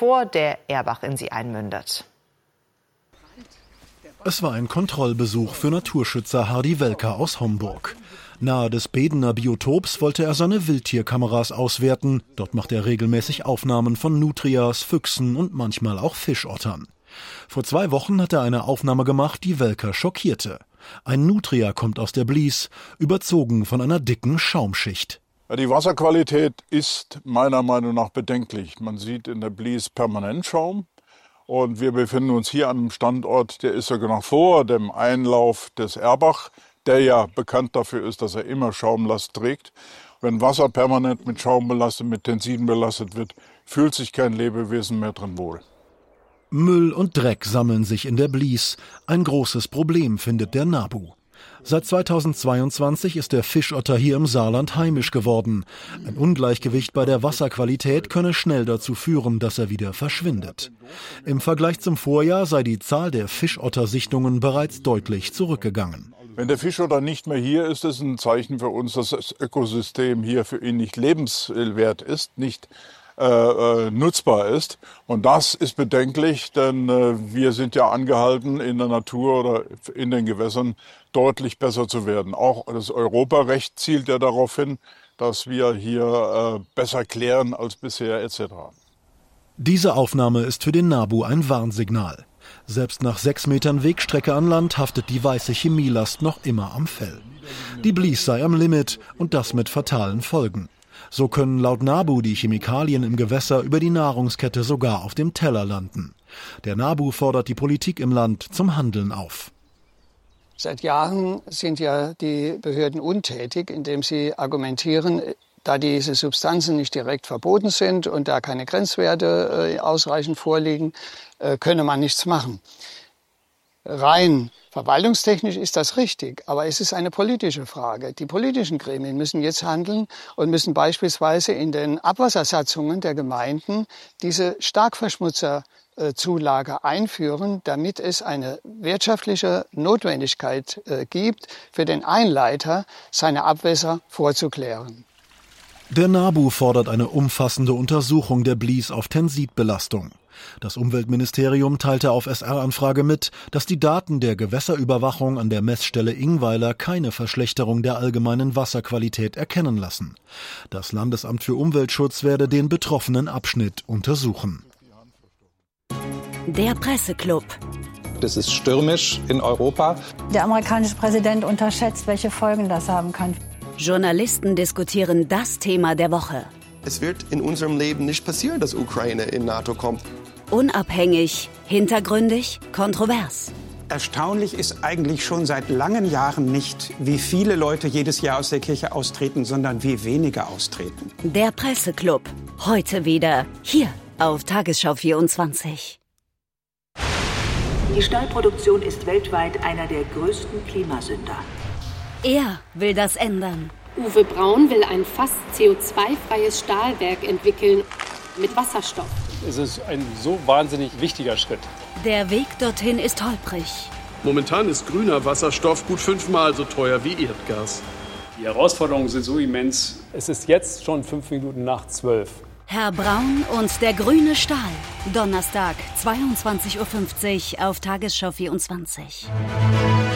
bevor der Erbach in sie einmündet. Es war ein Kontrollbesuch für Naturschützer Hardy Welker aus Homburg. Nahe des Bedener Biotops wollte er seine Wildtierkameras auswerten. Dort macht er regelmäßig Aufnahmen von Nutrias, Füchsen und manchmal auch Fischottern. Vor 2 Wochen hat er eine Aufnahme gemacht, die Welker schockierte. Ein Nutria kommt aus der Blies, überzogen von einer dicken Schaumschicht. Die Wasserqualität ist meiner Meinung nach bedenklich. Man sieht in der Blies permanent Schaum. Und wir befinden uns hier an einem Standort, der ist sogar noch vor dem Einlauf des Erbach, der ja bekannt dafür ist, dass er immer Schaumlast trägt. Wenn Wasser permanent mit Schaum belastet, mit Tensiden belastet wird, fühlt sich kein Lebewesen mehr drin wohl. Müll und Dreck sammeln sich in der Blies. Ein großes Problem findet der NABU. Seit 2022 ist der Fischotter hier im Saarland heimisch geworden. Ein Ungleichgewicht bei der Wasserqualität könne schnell dazu führen, dass er wieder verschwindet. Im Vergleich zum Vorjahr sei die Zahl der Fischottersichtungen bereits deutlich zurückgegangen. Wenn der Fischotter nicht mehr hier ist, ist es ein Zeichen für uns, dass das Ökosystem hier für ihn nicht lebenswert ist, nicht nutzbar ist. Und das ist bedenklich, denn wir sind ja angehalten, in der Natur oder in den Gewässern deutlich besser zu werden. Auch das Europarecht zielt ja darauf hin, dass wir hier besser klären als bisher etc. Diese Aufnahme ist für den NABU ein Warnsignal. Selbst nach 6 Metern Wegstrecke an Land haftet die weiße Chemielast noch immer am Fell. Die Blies sei am Limit und das mit fatalen Folgen. So können laut NABU die Chemikalien im Gewässer über die Nahrungskette sogar auf dem Teller landen. Der NABU fordert die Politik im Land zum Handeln auf. Seit Jahren sind ja die Behörden untätig, indem sie argumentieren, da diese Substanzen nicht direkt verboten sind und da keine Grenzwerte ausreichend vorliegen, könne man nichts machen. Rein verwaltungstechnisch ist das richtig, aber es ist eine politische Frage. Die politischen Gremien müssen jetzt handeln und müssen beispielsweise in den Abwassersatzungen der Gemeinden diese Starkverschmutzerzulage einführen, damit es eine wirtschaftliche Notwendigkeit gibt, für den Einleiter seine Abwässer vorzuklären. Der NABU fordert eine umfassende Untersuchung der Blies auf Tensidbelastung. Das Umweltministerium teilte auf SR-Anfrage mit, dass die Daten der Gewässerüberwachung an der Messstelle Ingweiler keine Verschlechterung der allgemeinen Wasserqualität erkennen lassen. Das Landesamt für Umweltschutz werde den betroffenen Abschnitt untersuchen. Der Presseclub. Das ist stürmisch in Europa. Der amerikanische Präsident unterschätzt, welche Folgen das haben kann. Journalisten diskutieren das Thema der Woche. Es wird in unserem Leben nicht passieren, dass Ukraine in NATO kommt. Unabhängig, hintergründig, kontrovers. Erstaunlich ist eigentlich schon seit langen Jahren nicht, wie viele Leute jedes Jahr aus der Kirche austreten, sondern wie wenige austreten. Der Presseclub. Heute wieder hier auf Tagesschau 24. Die Stahlproduktion ist weltweit einer der größten Klimasünder. Er will das ändern. Uwe Braun will ein fast CO2-freies Stahlwerk entwickeln mit Wasserstoff. Es ist ein so wahnsinnig wichtiger Schritt. Der Weg dorthin ist holprig. Momentan ist grüner Wasserstoff gut 5-mal so teuer wie Erdgas. Die Herausforderungen sind so immens. Es ist jetzt schon 5 Minuten nach 12. Herr Braun und der grüne Stahl. Donnerstag, 22:50 Uhr auf Tagesschau 24.